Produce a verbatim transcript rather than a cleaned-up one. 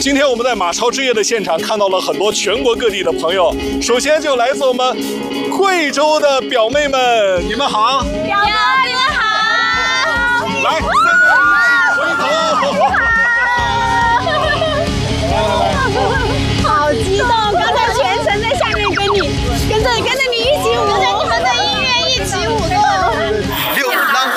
今天我们在马超之夜的现场看到了很多全国各地的朋友，首先就来自我们贵州的表妹们，你们好， 表哥你们好， 来。